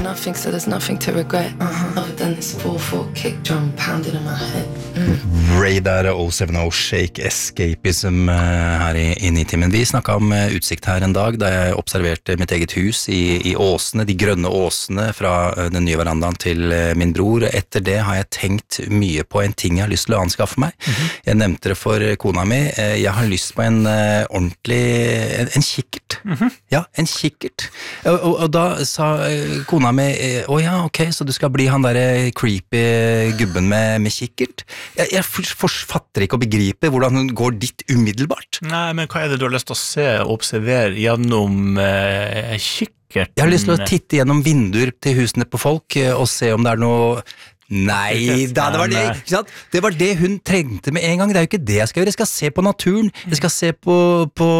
nothing, so there's nothing to regret. Other than this 4/4 kick drum pounding in my head. Ray der, 070 Shake Escapism her i Nitimen. Vi snakket om utsikt her en dag, da jeg observerte mitt eget hus i åsene, de grønne åsene fra den nye verandaen til min bror. Etter det har jeg tenkt mye på en ting jeg har lyst til å anskaffe meg. Jeg nevnte det for kona mi. Jeg har lyst på en ordentlig, en kikkert. Ja, en kikkert. Og da sa kona mi, ja, ok, så du skal bli han der creepy gubben med kikkert? Jeg fatter ikke å begripe hvordan hun går dit umiddelbart. Nei, men hva det du har lyst til å se og observere gjennom kikkert? Jeg har lyst til å titte gjennom vinduer til husene på folk og se om det noe... Nei, det var det, ikke sant? Det var det hun trengte med en gang. Det jo ikke det jeg skal gjøre. Jeg skal se på naturen, jeg skal se på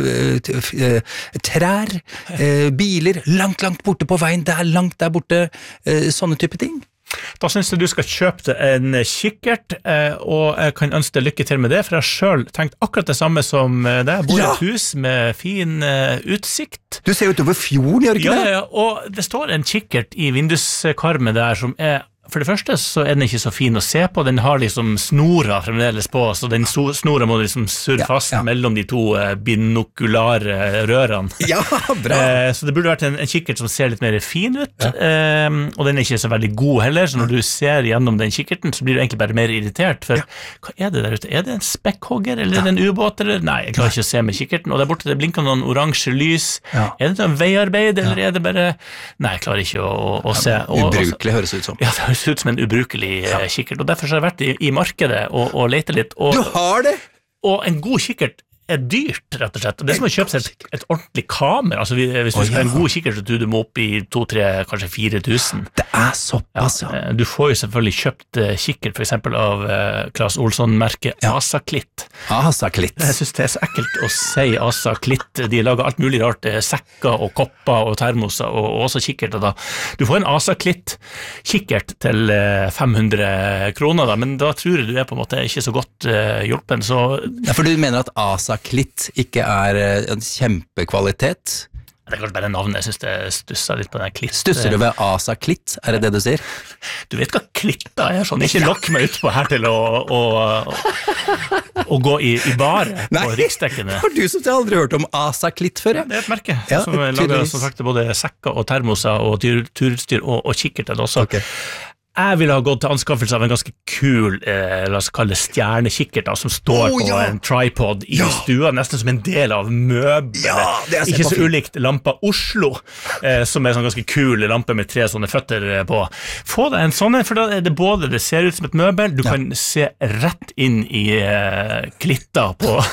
trær, biler, langt borte på veien, det langt der borte, sånne type ting. Da synes jeg du skal kjøpe deg en kikkert, og jeg kan ønske deg lykke til med det, for jeg har selv tenkt akkurat det samme som deg. Jeg bor i et hus med fin utsikt. Du ser utover fjorden, gjør ikke det? Ja, og det står en kikkert i vinduskarmen der som for det første så den ikke så fin å se på, den har liksom snora fremdeles på, så den snora må liksom surre fast mellom de to binokulare rørene. Ja, bra! Så det burde vært en kikkert som ser litt mer fin ut, og den ikke så veldig god heller, så når du ser gjennom den kikkerten, så blir du egentlig bare mer irritert, for hva det der ute? Det en spekkhogger, eller en ubåt, eller? Nei, jeg klarer ikke å se med kikkerten, og der borte det blinker noen oransje lys. Det en veiarbeid, eller det bare... Nei, jeg klarer ikke å se. Ubrukelig høres ut som. Ja, det høres ut som en ubrukelig kikkert, og derfor har jeg vært i markedet og letet litt. Og, du har det? Og en god kikkert dyrt, rett og slett. Det som å kjøpe seg et ordentlig kamera, altså hvis du skal ha en god kikkert, så tror du må opp i 2-3, kanskje 4 000. Det såpass, Du får jo selvfølgelig kjøpt kikkert, for eksempel av Claes Olsson-merket Asaklitt. Asaklitt. Jeg synes det så ekkelt å si Asaklitt. De lager alt mulig rart, sekker og kopper og termoser, og også kikkert. Da. Du får en Asaklitt-kikkert til 500 kroner, da, men da tror jeg du på en måte ikke så godt hjulpen. Så... Ja, for du mener at Asaklitt ikke en kjempekvalitet? Det kanskje bare navnet, jeg synes det stusser litt på den klitt. Stusser du ved Asaklitt? Det du sier? Du vet hva klitta sånn. Ikke lokk meg ut på her til å gå i bare på riksdekkene. For du som aldri hørt om Asaklitt før, Det et merke som lager som sagt både sekker og termoser og turutstyr og kikkerter også. Okay. Jeg ville ha gått til anskaffelse av en ganske kul, la oss kalle det stjernekikkert, som står på en tripod i stua, nesten som en del av møbler. Ikke så ulikt lampa Oslo, som sånn ganske kul lampe med 3 sånne føtter på. Få deg en sånn, for da det både, det ser ut som et møbel, du kan se rett inn i klitta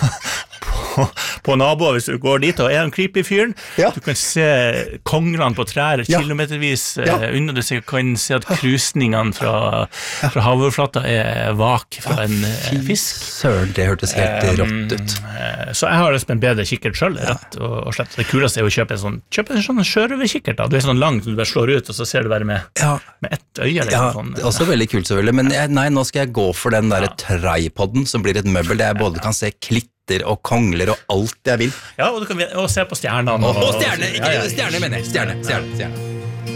på naboer hvis du går dit og en creepy fyren. Du kan se konglene på trær kilometervis unna, du kan se at krusningene fra havoverflata vak fra en fisk. Søren, det hørtes helt rått ut. Så jeg har en bedre kikkert selv, rett og slett. Det kuleste å kjøpe en sånn sjørøverkikkert da. Du sånn lang, du bare slår ut, og så ser du bare med ett øye. Sånn. Det også veldig kult selvfølgelig, men nei, nå skal jeg gå for den der tripoden som blir et møbel, der jeg både kan se klitter og kongler og alt jeg vil. Ja, og du kan se på stjernene. Stjerne, ikke stjerne, mener jeg. Stjerne.